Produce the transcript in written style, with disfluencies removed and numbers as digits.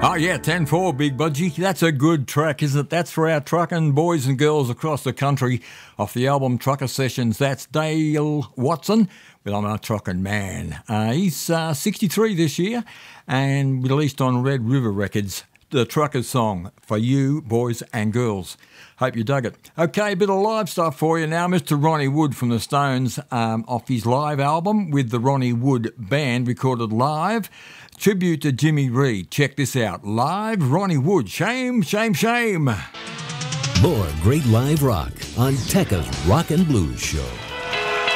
Oh yeah, 10-4, Big Budgie. That's a good track, isn't it? That's for our trucking boys and girls across the country off the album Trucker Sessions. That's Dale Watson with I'm a Trucking Man. He's 63 this year and released on Red River Records, the Trucker's song for you boys and girls. Hope you dug it. Okay, a bit of live stuff for you now. Mr. Ronnie Wood from the Stones off his live album with the Ronnie Wood Band recorded live. Tribute to Jimmy Reed. Check this out. Live Ronnie Wood. Shame, shame, shame. More great live rock on Tekka's Rock and Blues Show.